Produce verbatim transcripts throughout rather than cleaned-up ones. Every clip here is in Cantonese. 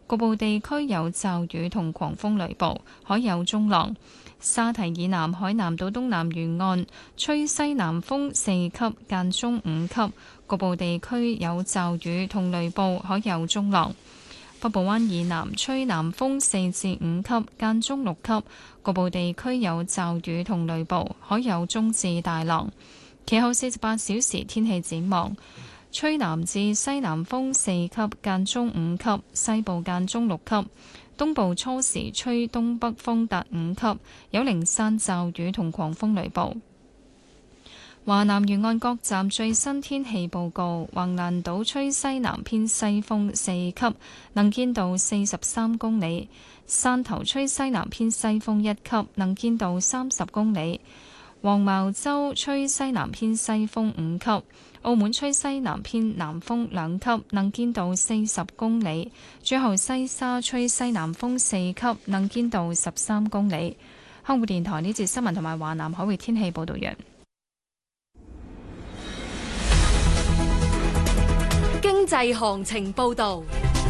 局部地區有驟雨同狂風雷暴，海有中浪。沙堤以南海南島東南沿岸吹西南風四級，間中五級，局部地區有驟雨同雷暴，海有中浪。北部灣以南吹南風四至五級，間中六級，局部地區有驟雨同雷暴，海有中至大浪。其後四十八小時天氣展望，吹南至西南風四級，間中五級，西部間中六級，東部初時吹東北風達五級，有零散驟雨同狂風雷暴。華南沿岸各站最新天氣報告：橫瀾島吹西南偏西風四級，能見度四十三公里；汕頭吹西南偏西風一級，能見度三十公里；黃茅洲吹西南偏西風五級；澳門吹西南偏南風兩級，能見度四十公里；最後西沙吹西南風四級，能見度十三公里。香港電台呢節新聞同埋華南海域天氣報道完。 經濟行情報道，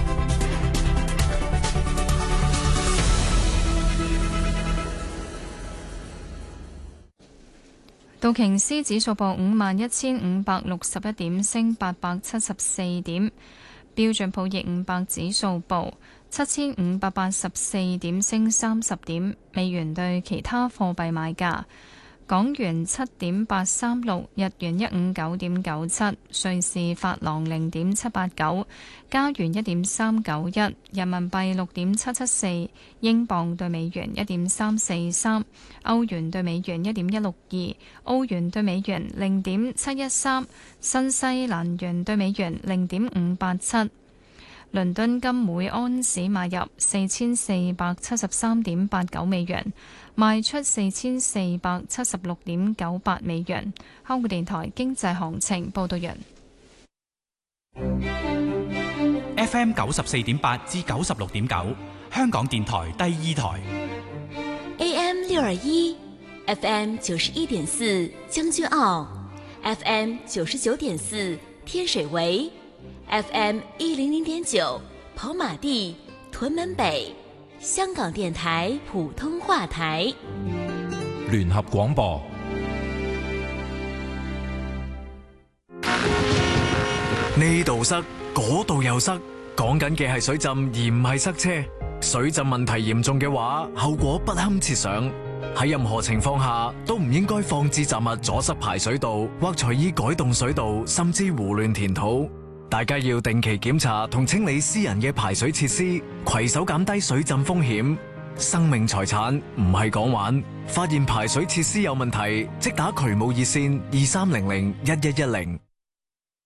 道瓊斯指數報五萬一千五百六十一點，升八百七十四點；標準普爾五百指數報七千五百八十四點，升三十點。美元對其他貨幣買價：港元七點八三六，日元一五九點九七，瑞士法郎零點七八九，加元一點三九一，人民幣六點七七四，英鎊對美元一點三四三，歐元對美元一點一六二，澳元對美元零點七一三，新西蘭元對美元零點五八七。倫敦金每安士買入四千四百七十三點八九美元，賣出四千四百七十六點九八美元。香港電台經濟行情報道完。 F M 九十四點八至九十六點九，香港電台第二台。 A M 六二一 ，F M 九十一點四將軍澳 ，F M 九十九點四天水圍。F M 一零零點九跑馬地、屯門北，香港電台普通話台。 聯合廣播。 呢度塞，嗰度又塞，講緊嘅係水浸而唔係塞車。水浸問題嚴重嘅話，後果不堪設想。喺任何情況下都唔應該放置雜物阻塞排水道，或隨意改動水道，甚至胡亂填土。大家要定期檢查同清理私人嘅排水設施，攜手減低水浸風險。生命財產唔係講玩，發現排水設施有問題，即打渠務熱線二三零零一一一零。